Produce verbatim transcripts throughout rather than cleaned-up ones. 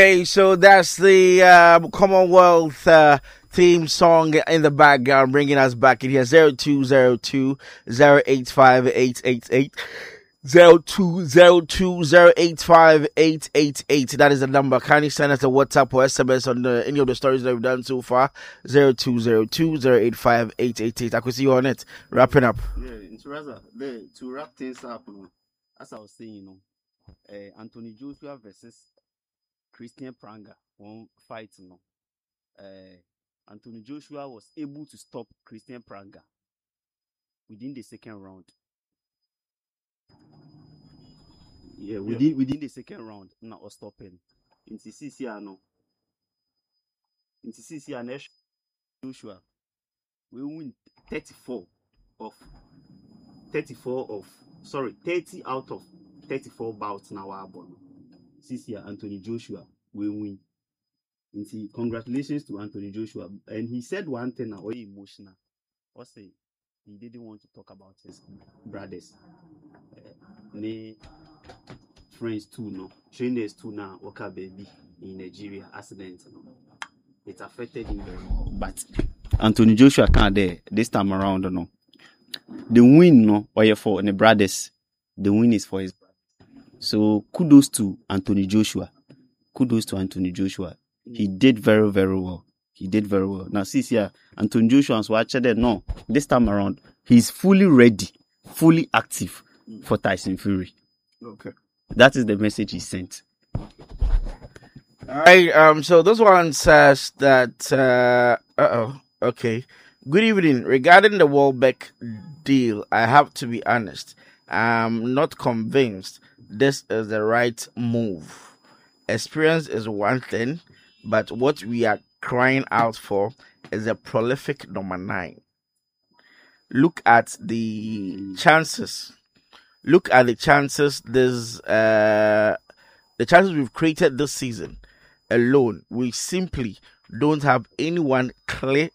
Okay, so that's the uh, Commonwealth uh, theme song in the background, bringing us back in here. zero two zero two zero eight five eight eight eight. zero two zero two zero eight five eight eight eight. That is the number. Kindly send us a WhatsApp or S M S on the, any of the stories that we've done so far. zero two zero two zero eight five eight eight eight. I could see you on it. Wrapping up. Yeah, it's rather the, to wrap things up, you know, as I was saying, you know, uh, Anthony Joshua versus Christian Pranga one fight, you know. Uh, Anthony Joshua was able to stop Christian Pranga within the second round. Yeah, within yeah. within the second round, not was stopping. In C C C, no. In C C C, Joshua we win thirty-four of thirty-four of sorry thirty out of thirty-four bouts now. Our ball. C C Anthony Joshua we win. And see, congratulations to Anthony Joshua. And he said one thing now, emotional. What say? He didn't want to talk about his brothers. Uh, friends too, no. Trainers too now, Waka baby in Nigeria accident. No. It affected him very much. But Anthony Joshua can't there this time around, no. The win, no, or for the brothers. The win is for his brothers. So kudos to Anthony Joshua. Kudos to Anthony Joshua. He did very, very well. He did very well. Now, see here, Anthony Joshua was watching there. No, this time around, he's fully ready, fully active for Tyson Fury. Okay. That is the message he sent. All right. Um. So this one says that. Uh. Oh. Okay. Good evening. Regarding the Welbeck deal, I have to be honest. I'm not convinced this is the right move. Experience is one thing, but what we are crying out for is a prolific number nine. Look at the chances. Look at the chances this uh the chances we've created this season alone. We simply don't have anyone clear,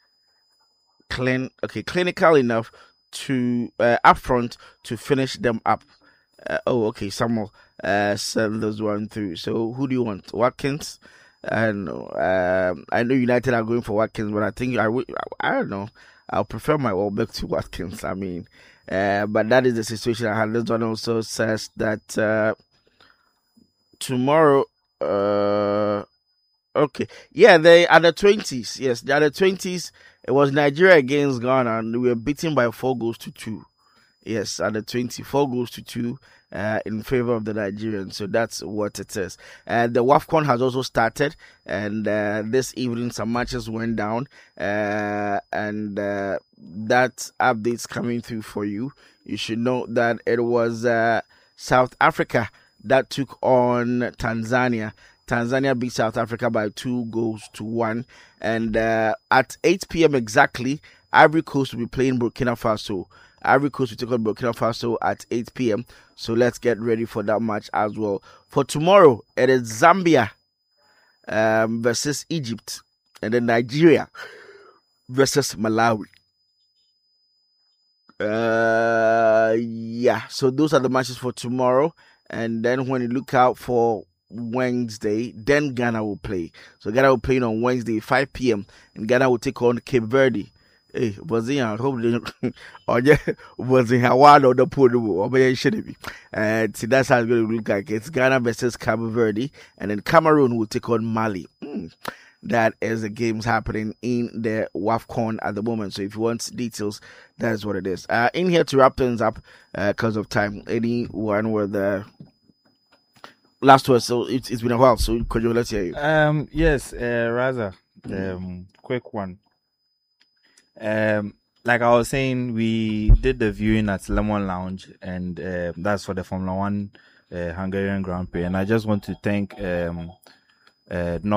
clean, okay, clinical enough to uh, up front to finish them up. Uh, oh, okay, Samuel uh, send this one through. So who do you want? Watkins? I don't know. Um, I know United are going for Watkins, but I think I would. I don't know. I'll prefer my Welbeck to Watkins. I mean, uh, but that is the situation I had. This one also says that uh, tomorrow. Uh, okay, yeah, they are the twenties. Yes, they are the twenties. It was Nigeria against Ghana, and we were beaten by four goals to two. Yes, at the twenty-four goals to two uh, in favor of the Nigerians. So that's what it is. And the WAFCON has also started. And uh, this evening, some matches went down. Uh, and uh, that update's coming through for you. You should know that it was uh, South Africa that took on Tanzania. Tanzania beat South Africa by two goals to one. And uh, at eight p.m. exactly, Ivory Coast will be playing Burkina Faso. Ivory Coast will take on Burkina Faso at eight p.m. So let's get ready for that match as well. For tomorrow, it is Zambia um, versus Egypt. And then Nigeria versus Malawi. Uh, yeah, so those are the matches for tomorrow. And then when you look out for Wednesday, then Ghana will play. So Ghana will play on Wednesday, five p.m. And Ghana will take on Cape Verde. Hey, was in I hope they or yeah, was in Hawaii or the pool or by should be. And see that's how it's going to look like. It's Ghana versus Cape Verde, and then Cameroon will take on Mali. Mm. That is the games happening in the WAFCON at the moment. So if you want details, that's what it is. Uh, in here to wrap things up, because uh, of time. Anyone with the last word? So it's it's been a while. So could you let's hear you? Um, yes, uh, Raza, um, quick one. Um, like I was saying, we did the viewing at Lemon Lounge, and uh, that's for the Formula One uh, Hungarian Grand Prix. And I just want to thank um, uh,